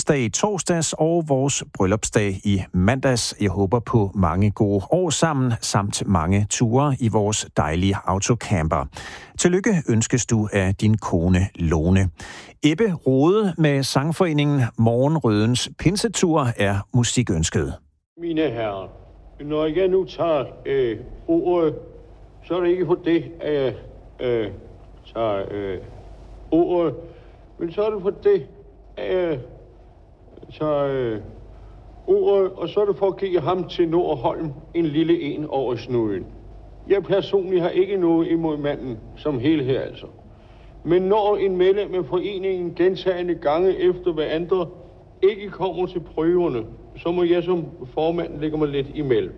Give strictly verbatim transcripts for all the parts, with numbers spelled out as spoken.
fødselsdag i torsdags og vores bryllupsdag i mandags. Jeg håber på mange gode år sammen, samt mange ture i vores dejlige autocamper. Tillykke ønskes du af din kone Lone. Ebbe Rode med sangforeningen Morgenrødens Pinsetur er musikønsket. Mine herrer, når jeg nu tager øh, ordet, så er det ikke for det, at jeg øh, tager øh, ordet, men så er det for det, at jeg tager øh, ordet, og så er det for at give ham til Nordholm en lille en over snuden. Jeg personligt har ikke noget imod manden som helhed altså. Men når en medlem af foreningen gentagende gange efter hver andre ikke kommer til prøverne, så må jeg som formand lægge mig lidt imellem.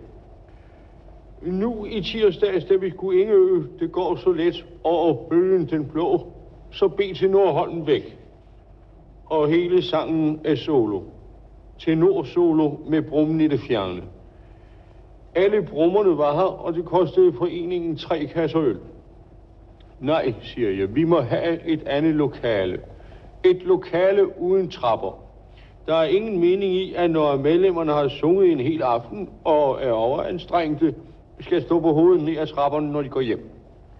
Nu i tirsdags, da vi skulle Ingeø, det går så let over bølgen den blå, så bed til Nordholm væk. Og hele sangen er solo. Tenor solo med brummen i det fjerne. Alle brummerne var her, og det kostede foreningen tre kasser øl. Nej, siger jeg, vi må have et andet lokale. Et lokale uden trapper. Der er ingen mening i, at når medlemmerne har sunget en hel aften og er overanstrengte, skal stå på hovedet ned ad trapperne, når de går hjem.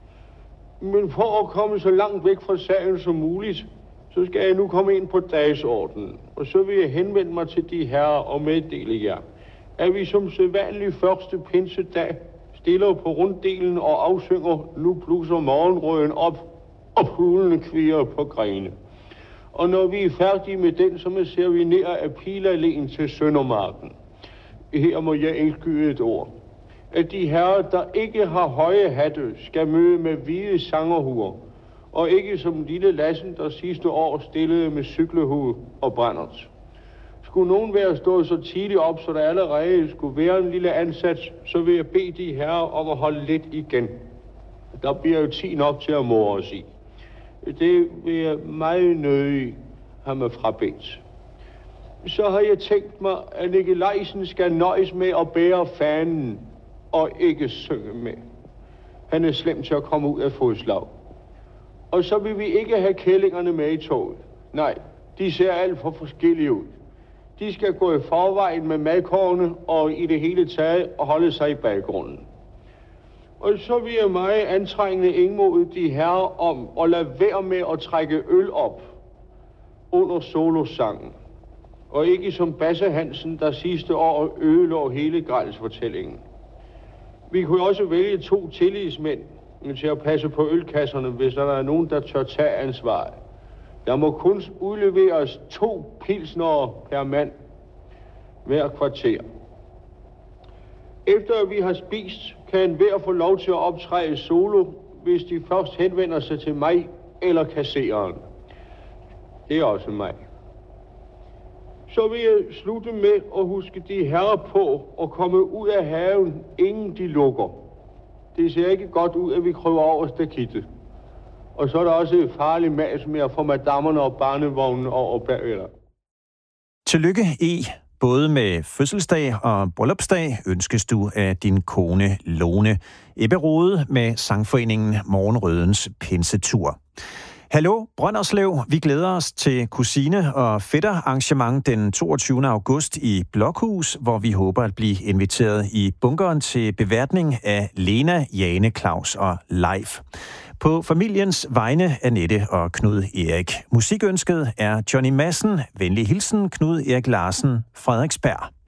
Men for at komme så langt væk fra sagen som muligt, så skal jeg nu komme ind på dagsordenen. Og så vil jeg henvende mig til de herrer og meddele jer, at vi som sædvanlig første pinsedag stiller på runddelen og afsynger Nu bluser morgenrøden op, og fuglene kvier på grene. Og når vi er færdige med den, så ser vi ned af Pilaléen til Søndermarken. Her må jeg indskyde et ord. At de herrer, der ikke har høje hatte, skal møde med hvide sangerhuer, og ikke som lille Lassen, der sidste år stillede med cyklehue og brændert. Skulle nogen være stået så tidligt op, så der allerede skulle være en lille ansats, så vil jeg bede de herrer om at holde lidt igen. Der bliver jo ti nok til at more os i. Det vil jeg meget nødig have mig frabedt. Så har jeg tænkt mig, at Nikolajsen skal nøjes med at bære fanen og ikke synge med. Han er slem til at komme ud af fodslag. Og så vil vi ikke have kællingerne med i toget. Nej, de ser alt for forskellige ud. De skal gå i forvejen med madkorne og i det hele taget og holde sig i baggrunden. Og så vil jeg meget antrængende indmode de herrer om at lade være med at trække øl op under solosangen. Og ikke som Basse Hansen, der sidste år ødelå hele grælsfortællingen. Vi kunne også vælge to tillidsmænd til at passe på ølkasserne, hvis der er nogen, der tør tage ansvaret. Der må kun udleveres to pilsnere per mand hver kvarter. Efter at vi har spist, kan enhver få lov til at optræde solo, hvis de først henvender sig til mig eller kassereren. Det er også mig. Så vil jeg slutte med at huske de herrer på at komme ud af haven, inden de lukker. Det ser ikke godt ud, at vi krøver over stakittet. Og så er der også et farligt mas med at få madammerne og barnevognen over bagved. Tillykke, E. Både med fødselsdag og bryllupsdag ønskes du af din kone Lone. Ebbe Rode med sangforeningen Morgenrødens Pinsetur. Hallo, Brønderslev. Vi glæder os til kusine- og fætterarrangement den toogtyvende august i Blokhus, hvor vi håber at blive inviteret i bunkeren til beværtning af Lena, Jane, Claus og Leif. På familiens vegne Annette og Knud Erik. Musikønsket er Johnny Madsen. Venlig hilsen, Knud Erik Larsen, Frederiksberg.